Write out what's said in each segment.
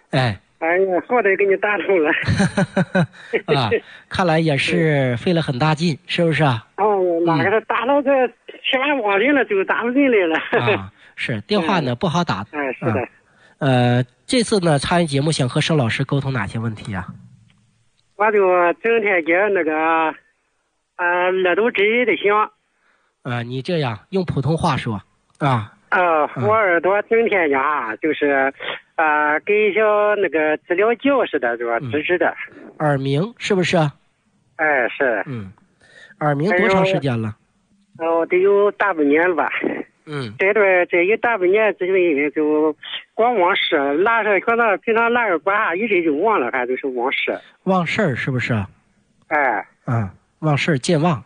哎， 哎呀，好歹给你打通了。 啊，看来也是费了很大劲，是不是啊？ 哦，哪个他打到这千万网里了，就打不进来了。 啊，是电话呢不好打。 哎，是的。 这次呢参与节目想和盛老师沟通哪些问题啊？ 我就整天跟那个耳朵直的响。 你这样用普通话说啊。 我耳朵整天呀，就是跟像那个治疗脚似的，是吧？直直的。 耳鸣是不是？ 哎，是。 耳鸣多长时间了？ 得有大半年了吧。这一大半年之内就光忘事，拿着可能平常拿着管啥一直就忘了，还就是忘事。 忘事儿是不是？ 哎。 忘事儿健忘。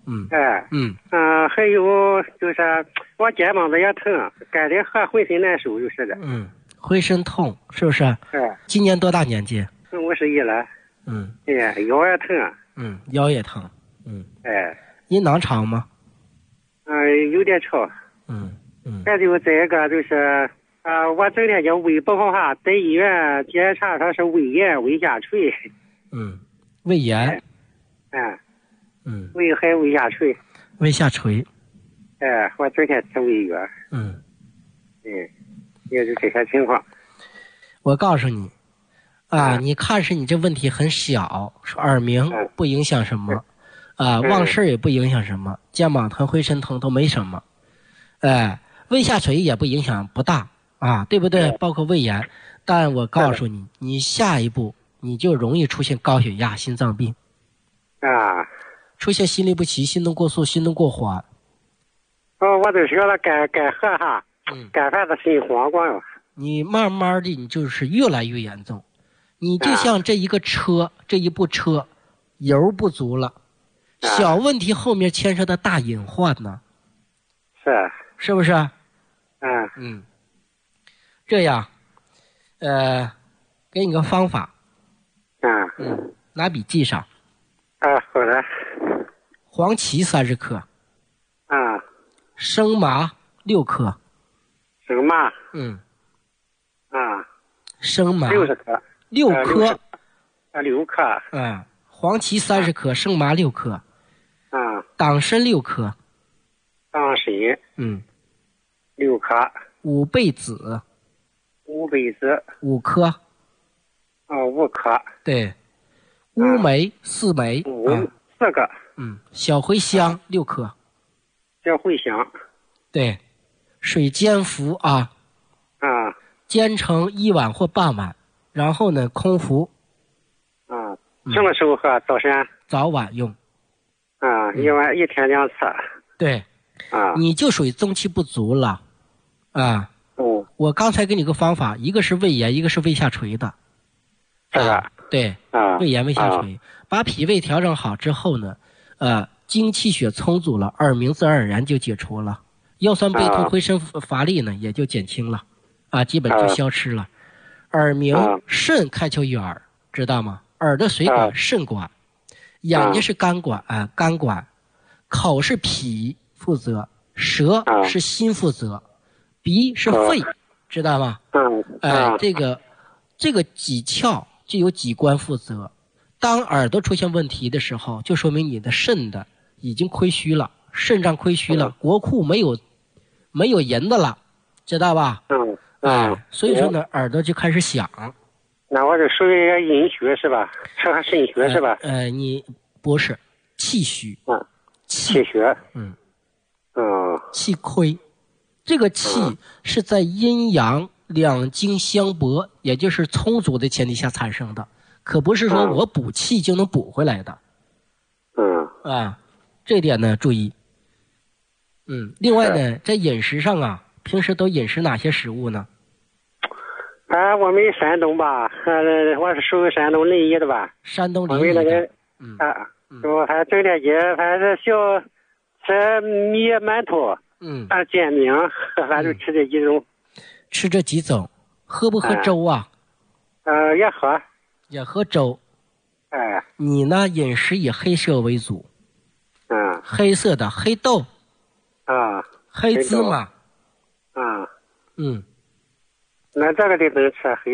还有就是我肩膀子也疼，干的和浑身难受就是的。 浑身痛是不是？今年多大年纪 ？51了。腰也疼。 腰也疼。阴囊长吗？ 有点长。还有这个就是我整天就胃不好哈，在医院检查他是胃炎、胃下垂。 胃炎。 胃下垂。 胃下垂。 我整天吃胃药。也就这些情况。 我告诉你你看是你这问题很小，说耳鸣不影响什么，忘事也不影响什么，肩膀疼、浑身疼都没什么，胃下垂也不影响不大对不对？包括胃炎，但我告诉你，你下一步你就容易出现高血压、心脏病出现心律不齐、心动过速、心动过缓。 我就学了该喝哈，该饭的心慌光了。 你慢慢的，你就是越来越严重。你就像这一个车，这一部车，油不足了，小问题后面牵涉的大隐患呢。是不是？这样，给你个方法。拿笔记上。 好的。 黄芪30克。生麻6克。 生麻。 生麻 60克。 6克。 6克。 黄芪30克，生麻6克。党参6克。 党参。6克。 五倍子。5克。 5克。 对。乌梅4枚。 4个。 小茴香6克。 小茴香。 对。水煎服煎成1碗或半碗，然后呢空服。 什么时候喝？早晨。 早晚用。 一天2次。 对。你就属于中气不足了。我刚才给你个方法，一个是胃炎，一个是胃下垂的。对。胃炎、胃下垂，把脾胃调整好之后呢，精气血充足了，耳鸣自然而然就解除了，腰酸背痛、浑身乏力呢也就减轻了，基本就消失了。耳鸣，肾开窍于耳，知道吗？耳的水管肾管，眼睛是肝管肝管，口是脾负责，舌是心负责，鼻是肺，知道吗？这个几窍就有几官负责。当耳朵出现问题的时候，就说明你的肾的已经亏虚了，肾脏亏虚了，国库没有银的了，知道吧？所以说呢，耳朵就开始响。 那我这属于阴虚是吧？肾虚是吧？ 你不是气虚。 气虚。 气亏，这个气是在阴阳两经相搏，也就是充足的前提下产生的，可不是说我补气就能补回来的。这点呢注意。另外呢，在饮食上平时都饮食哪些食物呢？ 我们山东吧，我是属于山东临沂的吧。 山东临沂的。 我还整天还是小吃米馒头。煎饼，反正吃这几种。 吃这几种，喝不喝粥啊？ 也喝。 也喝粥。你呢？饮食以黑色为主。黑色的黑豆。黑芝麻。 那这个得能吃黑。